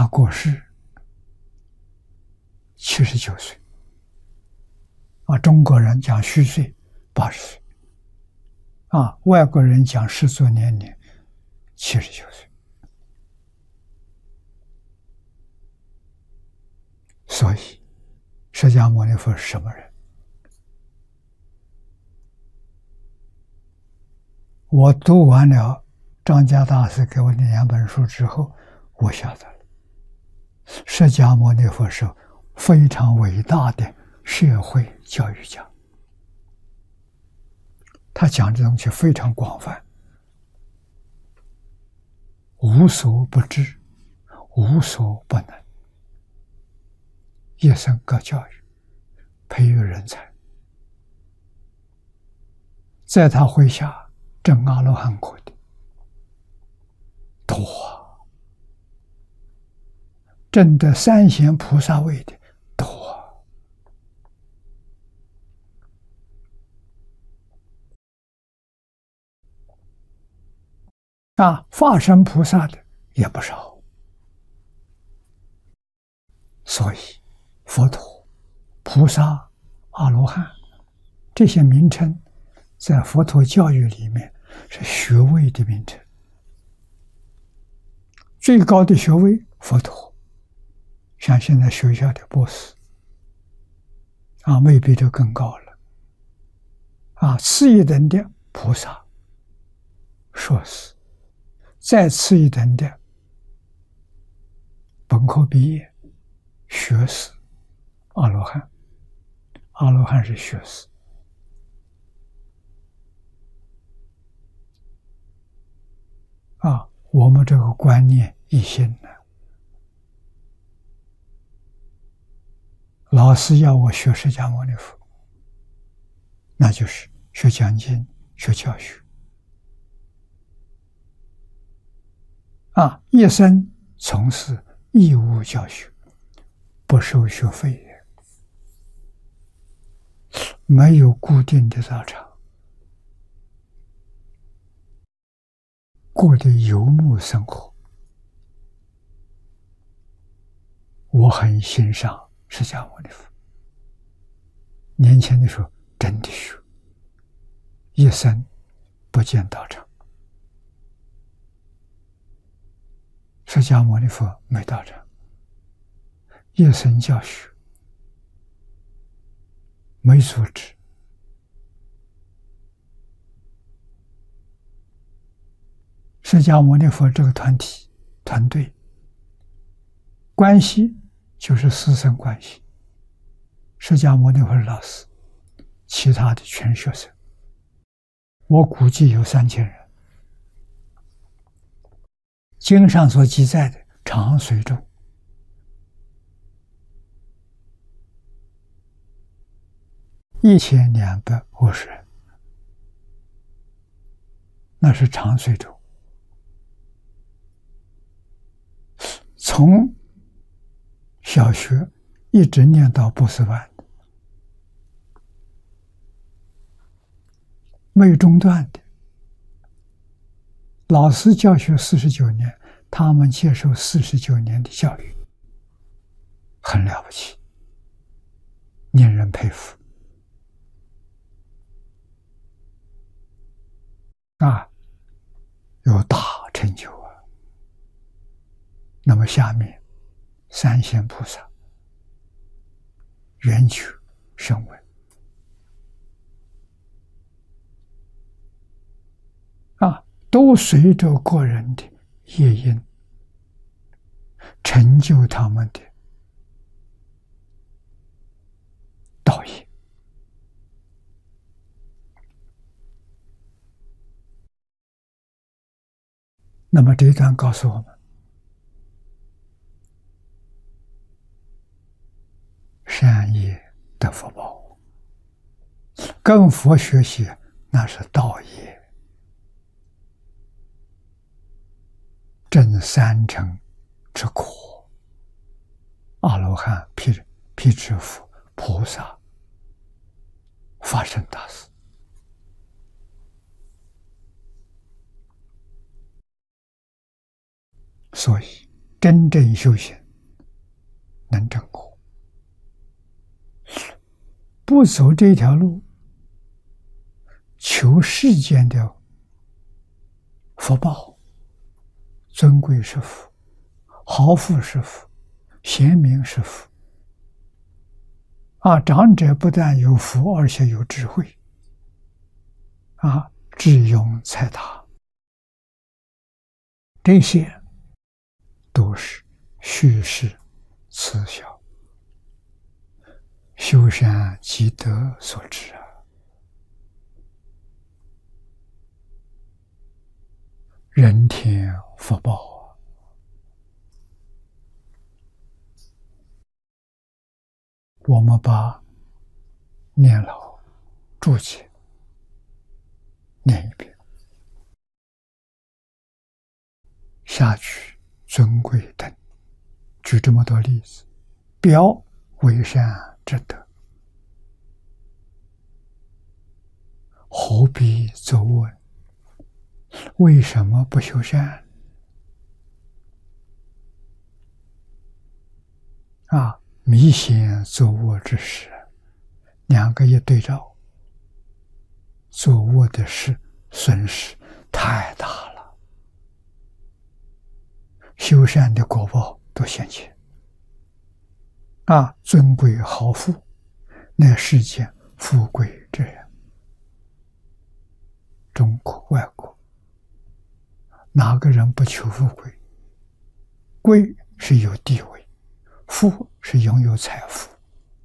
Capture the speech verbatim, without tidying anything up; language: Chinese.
他过世七十九岁，啊，中国人讲虚岁八十岁，啊，外国人讲世俗年龄七十九岁。所以，释迦牟尼佛是什么人？我读完了张家大师给我的两本书之后，我晓得了，释迦牟尼佛是非常伟大的社会教育家，他讲的东西非常广泛，无所不知，无所不能，一生各教育，培育人才。在他麾下证阿罗汉果的多啊，证得三贤菩萨位的多啊，啊，化身菩萨的也不少。所以佛陀、菩萨、阿罗汉这些名称在佛陀教育里面是学位的名称，最高的学位佛陀，像现在学校的博士啊，未必就更高了啊。次一等的菩萨、硕士，再次一等的本科毕业学士、阿罗汉，阿罗汉是学士。啊，我们这个观念一新了。老师要我学释迦牟尼佛，那就是学讲经、学教学。啊，一生从事义务教学，不收学费，没有固定的道场，过的游牧生活。我很欣赏释迦牟尼佛，年轻的时候真的学，一生不见道场。释迦牟尼佛没道场，一生教学，没组织。释迦牟尼佛这个团体团队关系就是师生关系，释迦牟尼佛是老师，其他的全学生，我估计有三千人。经上所记载的常随众一千两百五十人，那是常随众。从小学一直念到博士班，没有中断的。老师教学四十九年，他们接受四十九年的教育，很了不起，令人佩服。啊，有大成就啊！那么下面三贤菩萨、圆觉、声闻啊，都随着个人的业因成就他们的道业。那么这一段告诉我们，善业得福报，跟佛学习那是道业，证三乘之果，阿罗汉、辟辟支佛、菩萨、法身大士。所以真正修行能证果，不走这条路，求世间的福报，尊贵是福，豪富是福，贤明是福。啊，长者不但有福，而且有智慧，啊，智勇才达，这些都是虚实慈孝、修善积德所致啊。人天福报啊！我们把念老注解念一遍。下举尊贵等，举这么多例子，表为善之德，何必作恶？为什么不修善？啊，迷先作恶之事，两个一对照，作恶的事损失太大了，修善的果报都现前。啊，尊贵豪富，乃世间富贵之人，中国外国，哪个人不求富贵？贵是有地位，富是拥有财富。